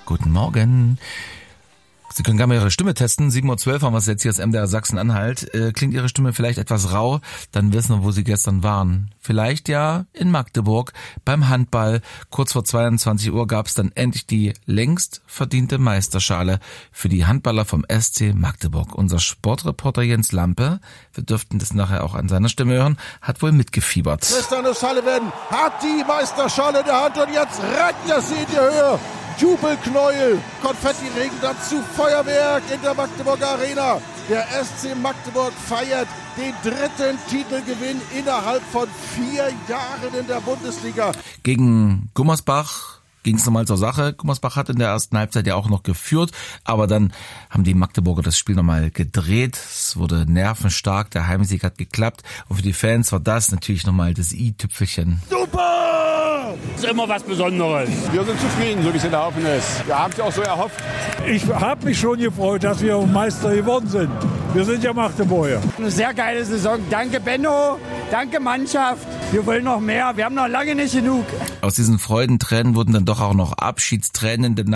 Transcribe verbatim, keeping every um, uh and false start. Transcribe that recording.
Guten Morgen. Sie können gerne mal Ihre Stimme testen. sieben Uhr zwölf haben wir es jetzt hier aus M D R Sachsen-Anhalt. Äh, klingt Ihre Stimme vielleicht etwas rau? Dann wissen wir, wo Sie gestern waren. Vielleicht ja in Magdeburg beim Handball. Kurz vor zweiundzwanzig Uhr gab es dann endlich die längst verdiente Meisterschale für die Handballer vom S C Magdeburg. Unser Sportreporter Jens Lampe, wir dürften das nachher auch an seiner Stimme hören, hat wohl mitgefiebert. Tristan O'Sullivan hat die Meisterschale in der Hand und jetzt rennt er sie in die Höhe. Jubelknäuel, Konfettiregen dazu, Feuerwerk in der Magdeburger Arena. Der S C Magdeburg feiert den dritten Titelgewinn innerhalb von vier Jahren in der Bundesliga. Gegen Gummersbach ging es nochmal zur Sache. Gummersbach hat in der ersten Halbzeit ja auch noch geführt, aber dann haben die Magdeburger das Spiel nochmal gedreht. Es wurde nervenstark, der Heimsieg hat geklappt und für die Fans war das natürlich nochmal das i-Tüpfelchen. Super! Das ist immer was Besonderes. Wir sind zufrieden, so wie es gelaufen ist. Wir haben es ja auch so erhofft. Ich habe mich schon gefreut, dass wir Meister geworden sind. Wir sind ja Magdeburger. Eine sehr geile Saison. Danke Benno, danke Mannschaft. Wir wollen noch mehr, wir haben noch lange nicht genug. Aus diesen Freudentränen wurden dann doch auch noch Abschiedstränen, denn